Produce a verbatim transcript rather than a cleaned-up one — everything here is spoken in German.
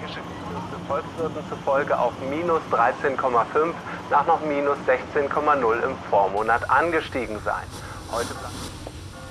Volkswirten zufolge auf minus dreizehn Komma fünf nach noch minus sechzehn Komma null im Vormonat angestiegen sein. Heute